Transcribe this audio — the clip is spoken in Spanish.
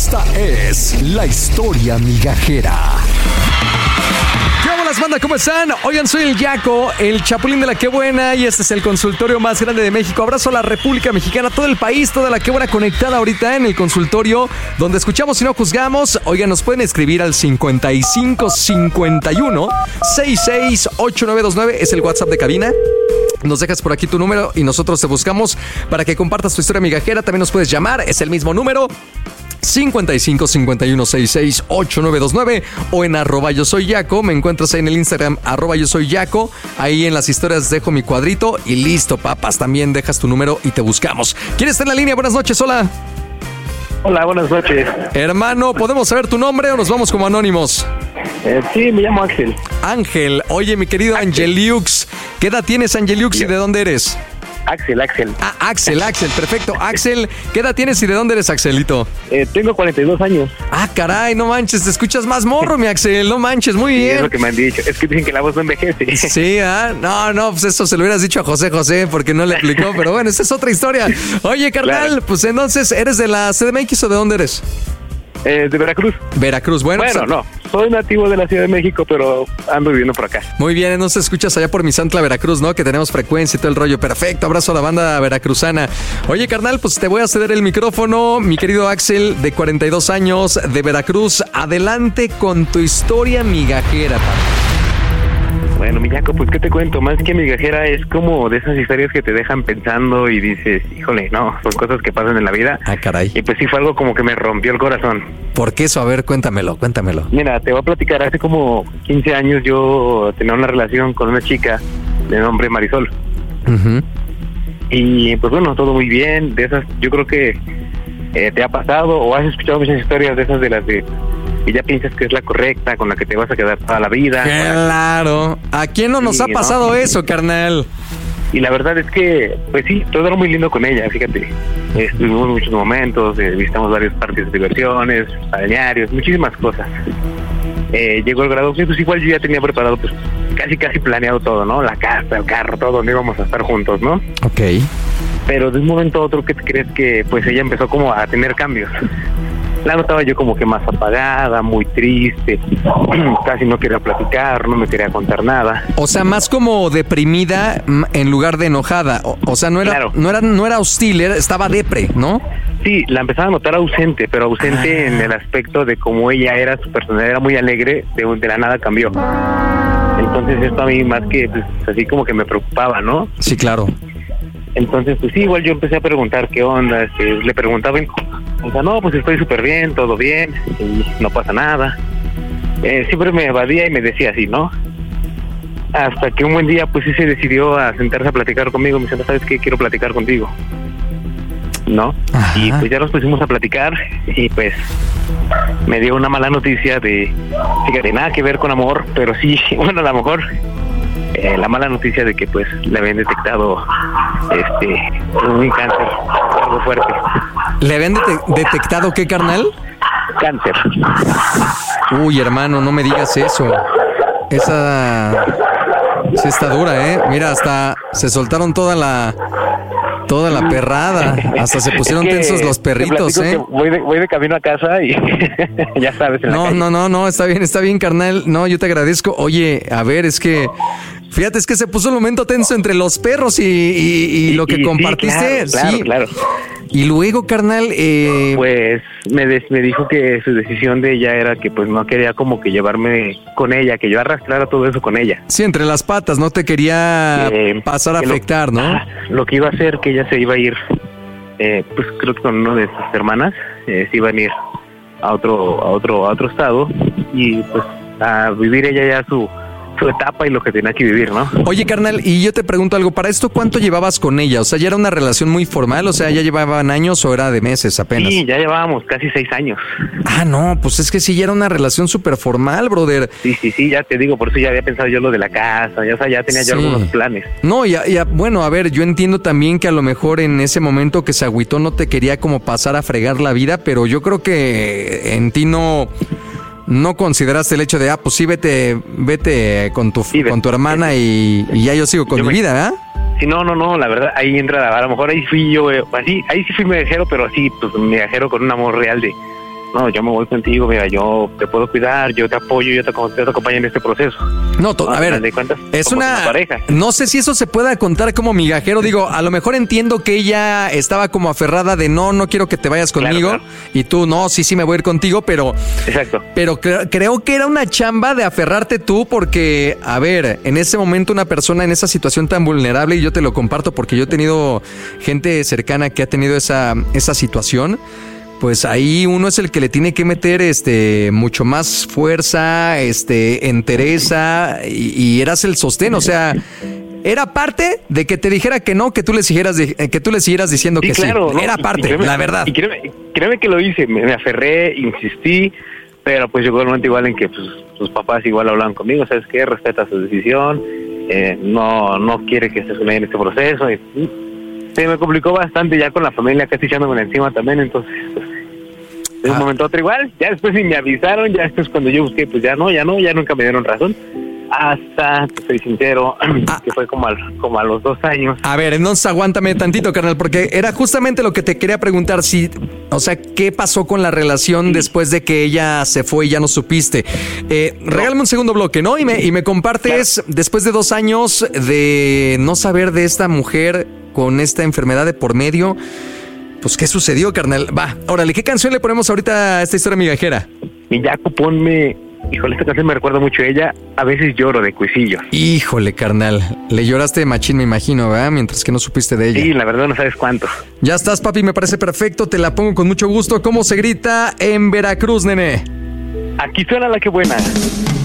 Esta es la historia migajera. ¿Qué hola, banda? ¿Cómo están? Oigan, soy el Yaco, el Chapulín de la Qué Buena, y este es el consultorio más grande de México. Abrazo a la República Mexicana, todo el país, toda la Qué Buena conectada ahorita en el consultorio, donde escuchamos y no juzgamos. Oigan, nos pueden escribir al 5551 668929, es el WhatsApp de cabina. Nos dejas por aquí tu número y nosotros te buscamos para que compartas tu historia migajera. También nos puedes llamar, es el mismo número, 5551668929, o en @yosoyyaco. Me encuentras ahí en el Instagram @yosoyyaco. Ahí en las historias dejo mi cuadrito y listo, papas. También dejas tu número y te buscamos. ¿Quién está en la línea? Buenas noches, hola. Hola, buenas noches. Hermano, ¿podemos saber tu nombre o nos vamos como anónimos? Sí, me llamo Axel. Ángel. Oye, mi querido Angeliux, ¿qué edad tienes, Angeliux, y de dónde eres? Axel. Ah, Axel, perfecto. Axel, ¿qué edad tienes y de dónde eres, Axelito? Tengo 42 años. Ah, caray, no manches, te escuchas más morro, mi Axel, no manches, muy bien. Es lo que me han dicho, es que dicen que la voz no envejece. Sí, no, pues eso se lo hubieras dicho a José, porque no le explicó, pero bueno, esa es otra historia. Oye, carnal, claro. Pues entonces, ¿eres de la CDMX o de dónde eres? De Veracruz. Veracruz, bueno. Bueno, no, soy nativo de la Ciudad de México, pero ando viviendo por acá. Muy bien, entonces escuchas allá por Misantla, Veracruz, ¿no? Que tenemos frecuencia y todo el rollo. Perfecto, abrazo a la banda veracruzana. Oye, carnal, pues te voy a ceder el micrófono, mi querido Axel, de 42 años, de Veracruz. Adelante con tu historia migajera, papá. Bueno, Millaco, pues ¿qué te cuento? Más que migajera, es como de esas historias que te dejan pensando y dices, híjole, no, son cosas que pasan en la vida. Ah, caray. Y pues sí fue algo como que me rompió el corazón. ¿Por qué eso? A ver, cuéntamelo. Mira, te voy a platicar, hace como 15 años yo tenía una relación con una chica de nombre Marisol. Uh-huh. Y pues bueno, todo muy bien, de esas, yo creo que te ha pasado o has escuchado muchas historias de esas de las de... y ya piensas que es la correcta, con la que te vas a quedar toda la vida. Claro. ¿A quién no nos ha pasado eso, carnal? Y la verdad es que, pues sí, todo era muy lindo con ella, fíjate. Estuvimos muchos momentos, visitamos varios parques de diversiones, balnearios, muchísimas cosas. Llegó el grado, pues igual yo ya tenía preparado, pues casi planeado todo, ¿no? La casa, el carro, todo, donde íbamos a estar juntos, ¿no? Ok. Pero de un momento a otro, ¿qué te crees? Que pues ella empezó como a tener cambios. La notaba yo como que más apagada, muy triste, casi no quería platicar, no me quería contar nada. O sea, más como deprimida en lugar de enojada. O sea, no era, claro. no era hostil, estaba depre, ¿no? Sí, la empezaba a notar ausente, pero ausente en el aspecto de cómo ella era, su personalidad era muy alegre, de la nada cambió. Entonces esto a mí más que, pues, así como que me preocupaba, ¿no? Sí, claro. Entonces, pues sí, igual yo empecé a preguntar qué onda, le preguntaba, o sea, no, pues estoy súper bien, todo bien, y no pasa nada. Siempre me evadía y me decía así, ¿no? Hasta que un buen día, pues sí se decidió a sentarse a platicar conmigo, me dice, ¿sabes qué? Quiero platicar contigo, ¿no? Ajá. Y pues ya nos pusimos a platicar y pues me dio una mala noticia de, fíjate, nada que ver con amor, pero sí, bueno, a lo mejor... la mala noticia de que pues le habían detectado un cáncer, algo fuerte. ¿Le habían detectado qué, carnal? Cáncer. Uy, hermano, no me digas eso. Esa sí está dura, ¿eh? Mira, hasta se soltaron toda la perrada. Hasta se pusieron tensos los perritos, ¿eh? Voy de camino a casa y ya sabes. No, está bien, carnal. No, yo te agradezco. Oye, a ver, es que... Fíjate, es que se puso el momento tenso entre los perros y lo que compartiste. Sí, claro. Y luego, carnal... Pues me dijo que su decisión de ella era que pues no quería como que llevarme con ella, que yo arrastrara todo eso con ella. Sí, entre las patas, no te quería pasar a afectar, ¿no? Lo que iba a hacer, que ella se iba a ir, pues creo que con una de sus hermanas, se iban a ir a otro estado y pues a vivir ella ya su etapa y lo que tenía que vivir, ¿no? Oye, carnal, y yo te pregunto algo, ¿para esto cuánto llevabas con ella? O sea, ¿ya era una relación muy formal? O sea, ¿ya llevaban años o era de meses apenas? Sí, ya llevábamos casi 6 años. Ah, no, pues es que sí, ya era una relación súper formal, brother. Sí, ya te digo, por eso ya había pensado yo lo de la casa, ya tenía yo algunos planes. No, bueno, a ver, yo entiendo también que a lo mejor en ese momento que se agüitó no te quería como pasar a fregar la vida, pero yo creo que en ti no consideraste el hecho de, pues sí, vete con tu hermana y ya yo sigo con mi vida, ¿verdad? Sí, no, la verdad, ahí entra, a lo mejor ahí fui yo, ahí sí fui migajero, pero así, pues migajero con un amor real no, yo me voy contigo, mira, yo te puedo cuidar, yo te apoyo, yo te acompaño en este proceso. No, a ver, es una pareja. No sé si eso se pueda contar como migajero. Digo, a lo mejor entiendo que ella estaba como aferrada de no quiero que te vayas conmigo. Claro. Y tú, no, sí me voy a ir contigo, pero... Exacto. Pero creo que era una chamba de aferrarte tú porque, a ver, en ese momento una persona en esa situación tan vulnerable, y yo te lo comparto porque yo he tenido gente cercana que ha tenido esa situación, pues ahí uno es el que le tiene que meter mucho más fuerza, entereza, y eras el sostén, o sea, era parte de que te dijera que no, que tú le siguieras diciendo que claro, sí. No, era parte, la verdad. Y créeme que lo hice, me aferré, insistí, pero pues llegó el momento igual en que pues, tus papás igual hablaban conmigo, ¿sabes qué? Respeta su decisión, no quiere que estés con ella en este proceso, y se me complicó bastante ya con la familia casi echándome encima también, entonces pues, de un momento a otro igual, ya después ni me avisaron, ya después cuando yo busqué, pues ya nunca me dieron razón, hasta, te soy sincero, que fue como a los 2 años. A ver, entonces aguántame tantito, carnal, porque era justamente lo que te quería preguntar, o sea, ¿qué pasó con la relación después de que ella se fue y ya no supiste? Regálame un segundo bloque, ¿no? Y me compartes, claro, después de 2 años de no saber de esta mujer con esta enfermedad de por medio, pues, ¿qué sucedió, carnal? Va, órale, ¿qué canción le ponemos ahorita a esta historia migajera? Mi Yaco, ponme... Híjole, esta canción me recuerda mucho a ella. A veces lloro, de Cuisillos. Híjole, carnal. Le lloraste de machín, me imagino, ¿verdad? Mientras que no supiste de ella. Sí, la verdad no sabes cuánto. Ya estás, papi, me parece perfecto. Te la pongo con mucho gusto. ¿Cómo se grita en Veracruz, nene? Aquí suena la que buena.